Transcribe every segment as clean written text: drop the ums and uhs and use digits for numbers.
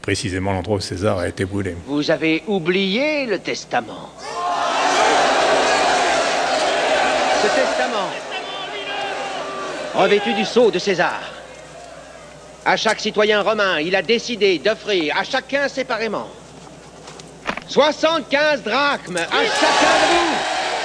précisément l'endroit où César a été brûlé. Vous avez oublié le testament. Ce testament, revêtu du sceau de César, à chaque citoyen romain, il a décidé d'offrir à chacun séparément 75 drachmes à chacun de vous.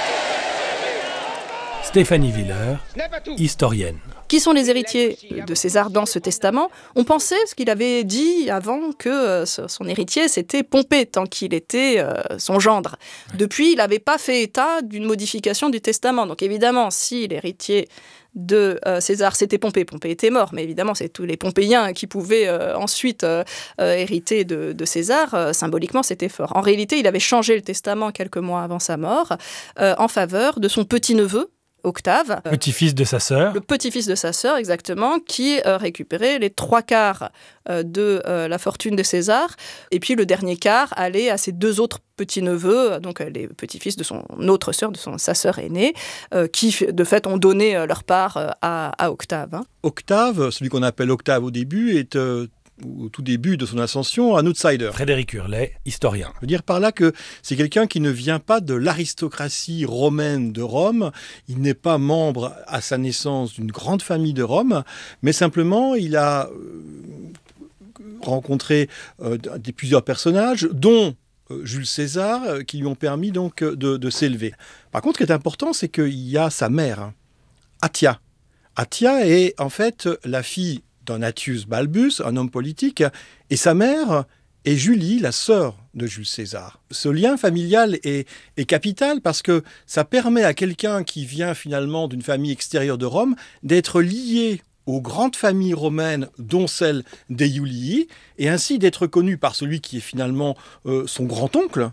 Stéphanie Willer, historienne. Qui sont les héritiers de César dans ce testament? On pensait, ce qu'il avait dit avant, que son héritier, c'était Pompée, tant qu'il était son gendre. Depuis, il n'avait pas fait état d'une modification du testament. Donc évidemment, si l'héritier de César, c'était Pompée. Pompée était mort, mais évidemment, c'est tous les Pompéiens qui pouvaient ensuite hériter de César. Symboliquement, c'était fort. En réalité, il avait changé le testament quelques mois avant sa mort en faveur de son petit-neveu, Octave. Petit-fils de sa sœur. Le petit-fils de sa sœur, exactement, qui récupérait les 3/4 de la fortune de César. Et puis le dernier quart allait à ses 2 autres petits-neveux, donc les petits-fils de son autre sœur, sa sœur aînée, qui de fait ont donné leur part à Octave. Octave, celui qu'on appelle Octave au début, est au tout début de son ascension, un outsider. Frédéric Hurlet, historien. Je veux dire par là que c'est quelqu'un qui ne vient pas de l'aristocratie romaine de Rome. Il n'est pas membre à sa naissance d'une grande famille de Rome, mais simplement il a rencontré plusieurs personnages, dont Jules César, qui lui ont permis donc de s'élever. Par contre, ce qui est important, c'est qu'il y a sa mère, Atia. Atia est en fait la fille d'un Atius Balbus, un homme politique, et sa mère est Julie, la sœur de Jules César. Ce lien familial est capital parce que ça permet à quelqu'un qui vient finalement d'une famille extérieure de Rome d'être lié aux grandes familles romaines, dont celle des Iulii, et ainsi d'être connu par celui qui est finalement son grand-oncle,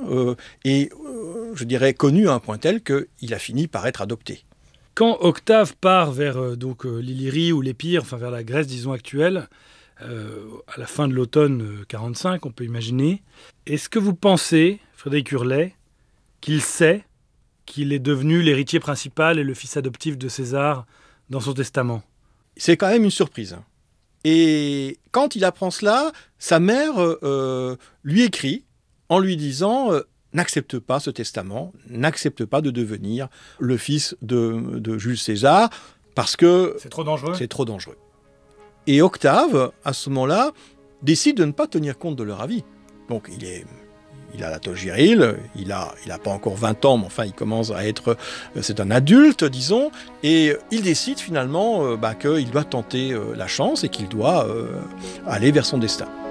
je dirais connu à un point tel qu'il a fini par être adopté. Quand Octave part vers l'Illyrie ou l'Épire, enfin vers la Grèce, disons, actuelle, à la fin de l'automne 45, on peut imaginer, est-ce que vous pensez, Frédéric Hurlet, qu'il sait qu'il est devenu l'héritier principal et le fils adoptif de César dans son testament? C'est quand même une surprise. Et quand il apprend cela, sa mère lui écrit en lui disant n'accepte pas ce testament, n'accepte pas de devenir le fils de Jules César, parce que c'est trop dangereux. C'est trop dangereux. Et Octave, à ce moment-là, décide de ne pas tenir compte de leur avis. Donc il a la toge virile, il a pas encore 20 ans, mais enfin il commence à être, c'est un adulte, disons, et il décide finalement qu'il doit tenter la chance et qu'il doit aller vers son destin.